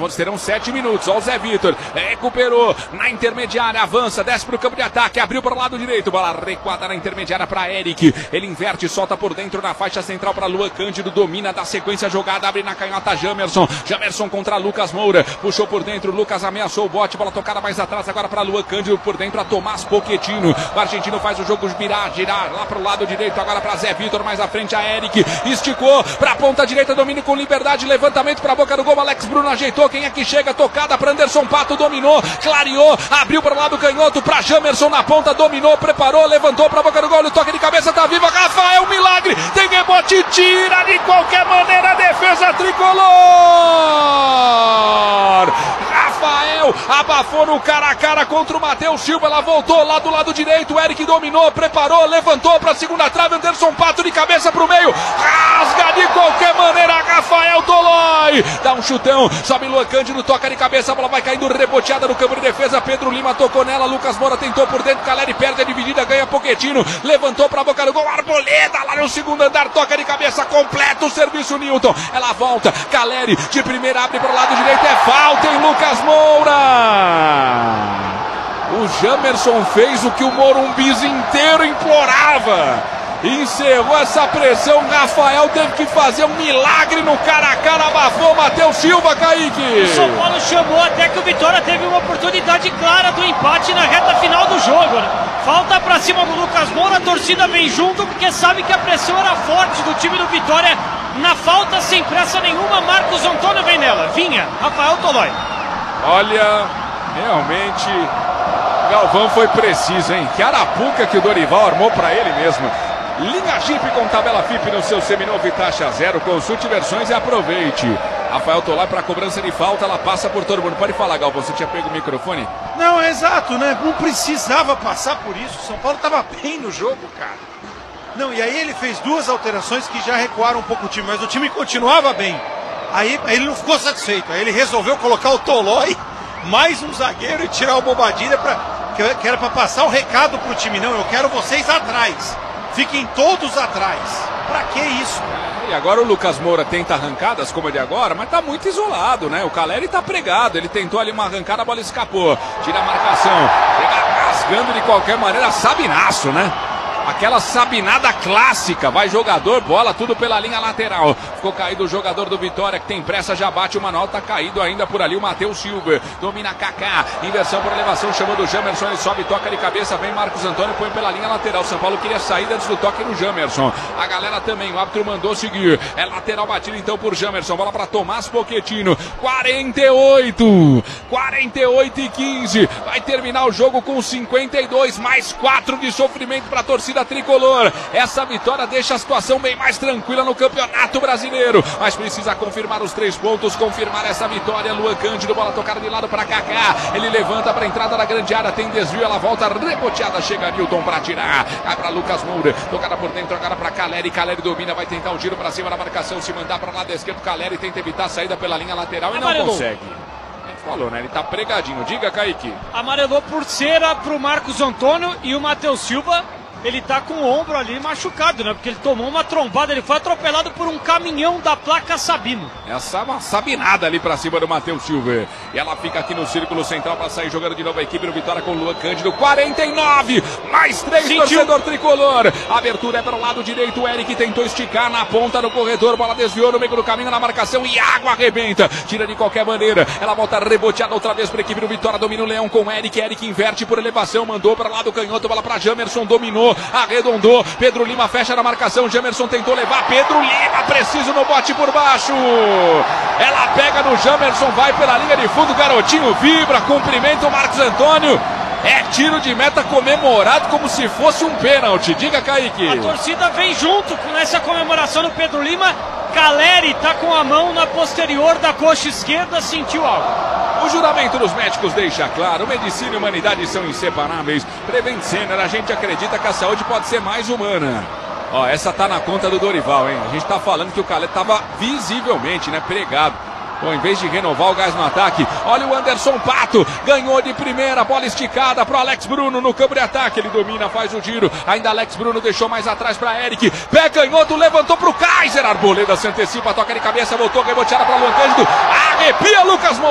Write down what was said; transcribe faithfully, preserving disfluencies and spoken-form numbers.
serão sete minutos. Ó o Zé Vitor, recuperou na intermediária, avança, desce para o campo de ataque, abriu para o lado direito, bola recuada na intermediária para Eric, ele inverte, solta por dentro na faixa central para Luan Cândido, domina da sequência jogada, abre na canhota Jamerson, Jamerson contra Lucas Moura, puxou por dentro, Lucas ameaçou o bote, bola tocada mais atrás, agora para Luan Cândido, por dentro a Tomás Pochettino, o argentino faz o jogo virar, girar lá para o lado direito, agora para Zé Vitor, mais à frente a Eric, esticou para a ponta direita, domínio com liberdade, levantamento para a boca do gol, Alex Bruno ajeitou, quem é que chega, tocada para Anderson Pato, dominou, clareou, abriu para o lado canhoto, para Jamerson na ponta, dominou, preparou, levantou para a boca do gol, o toque de cabeça tá viva, Rafael, milagre, tem rebote, tira de qualquer maneira a defesa tricolor, Rafael abafou no cara a cara contra o Matheus Silva, ela voltou lá do lado direito, o Eric dominou, preparou, levantou para a segunda trave, Anderson Pato de cabeça para o meio, rasga de qualquer maneira, Rafael Tolói, dá um chutão, sobe Luan Cândido, toca de cabeça, a bola vai caindo reboteada no campo de defesa, Pedro Lima tocou nela, Lucas Moura tentou por dentro, Caleri perde a dividida, ganha Pochettino, levantou para a boca do gol, Arboleda lá no segundo andar, toca de cabeça, completa o serviço Newton, ela volta, Caleri de primeira abre para o lado direito, é falta em Lucas Moura. O Jamerson fez o que o Morumbis inteiro implorava. Encerrou essa pressão, Rafael teve que fazer um milagre no cara a cara, abafou Matheus Silva, Kaique. O São Paulo chamou até que o Vitória teve uma oportunidade clara do empate na reta final do jogo, né? Falta pra cima do Lucas Moura, a torcida vem junto porque sabe que a pressão era forte do time do Vitória. Na falta, sem pressa nenhuma, Marcos Antônio vem nela. Vinha, Rafael Tolói. Olha, realmente, Galvão foi preciso, hein? Que arapuca que o Dorival armou pra ele mesmo. Linha Jeep com tabela F I P no seu seminovo e taxa zero. Consulte versões e aproveite. Rafael Tolói para cobrança de falta, ela passa por todo mundo. Pode falar, Galvão, você tinha pego o microfone? Não, é exato, né? Não precisava passar por isso. O São Paulo estava bem no jogo, cara. Não, e aí ele fez duas alterações que já recuaram um pouco o time, mas o time continuava bem. Aí, aí ele não ficou satisfeito. Aí ele resolveu colocar o Tolói, mais um zagueiro e tirar o Bobadilha, pra, que, que era para passar o recado pro time. Não, eu quero vocês atrás. Fiquem todos atrás. Pra que isso? É, e agora o Lucas Moura tenta arrancadas como de agora, mas tá muito isolado, né? O Caleri tá pregado, ele tentou ali uma arrancada, a bola escapou. Tira a marcação, chega rasgando de qualquer maneira, Sabinaço, né? Aquela sabinada clássica, vai jogador, bola, tudo pela linha lateral. Ficou caído o jogador do Vitória, que tem pressa, já bate o manual, tá caído ainda por ali o Matheus Silva. Domina Kaká, inversão por elevação, chamando o Jamerson, ele sobe, toca de cabeça, vem Marcos Antônio, põe pela linha lateral. São Paulo queria sair antes do toque no Jamerson. A galera também, o árbitro mandou seguir. É lateral batido então por Jamerson, bola para Tomás Pochettino. quarenta e oito, quarenta e oito e quinze. Vai terminar o jogo com cinquenta e dois, mais quatro de sofrimento para a torcida da tricolor. Essa vitória deixa a situação bem mais tranquila no Campeonato Brasileiro, mas precisa confirmar os três pontos, confirmar essa vitória. Luan Cândido, bola tocada de lado para Kaká, ele levanta para a entrada da grande área, tem desvio, ela volta reboteada, chega Newton para tirar, vai para Lucas Moura, tocada por dentro agora para Caleri, Caleri domina, vai tentar um tiro para cima da marcação, se mandar para o lado esquerdo, Caleri tenta evitar a saída pela linha lateral e não Amarelou. consegue. Falou, né? Ele tá pregadinho. Diga, Kaique. Amarelou por cera pro Marcos Antônio e o Matheus Silva. Ele tá com o ombro ali machucado, né? Porque ele tomou uma trombada, ele foi atropelado por um caminhão da placa Sabino. Essa é uma sabinada ali pra cima do Matheus Silva. E ela fica aqui no círculo central pra sair jogando de novo a equipe no Vitória com o Luan Cândido. quarenta e nove, mais três, torcedor tricolor. Abertura é para o lado direito, o Eric tentou esticar na ponta do corredor, bola desviou no meio do caminho na marcação e água arrebenta. Tira de qualquer maneira, ela volta reboteada outra vez pra equipe do Vitória, domina o Leão com o Eric. Eric inverte por elevação, mandou para lá do canhoto, bola pra Jamerson, dominou. Arredondou, Pedro Lima fecha na marcação, Jamerson tentou levar, Pedro Lima preciso no bote por baixo, ela pega no Jamerson, vai pela linha de fundo, garotinho vibra, cumprimenta o Marcos Antônio, é tiro de meta comemorado como se fosse um pênalti. Diga, Kaique. A torcida vem junto com essa comemoração do Pedro Lima. Caleri tá com a mão na posterior da coxa esquerda, sentiu algo. O juramento dos médicos deixa claro, medicina e humanidade são inseparáveis. Prevent Senior, a gente acredita que a saúde pode ser mais humana. Ó, essa tá na conta do Dorival, hein? A gente tá falando que o Caleri tava visivelmente, né, pregado. Bom, em vez de renovar o gás no ataque, olha o Anderson Pato, ganhou de primeira, bola esticada pro Alex Bruno no campo de ataque, ele domina, faz o giro, ainda Alex Bruno deixou mais atrás pra Eric, pé canhoto, levantou pro Kaiser, Arboleda se antecipa, toca de cabeça, voltou, reboteada pra Luan Cândido, arrepia Lucas Moura.